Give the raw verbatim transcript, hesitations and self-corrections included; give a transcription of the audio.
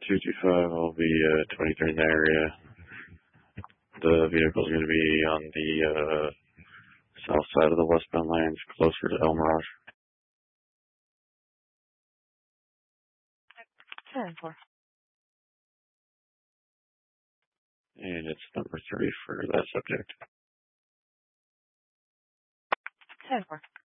two two five, I'll be uh, twenty-three in the area. The vehicle's going to be on the uh, south side of the westbound lanes, closer to El Mirage. ten four. And it's number three for that subject. ten four.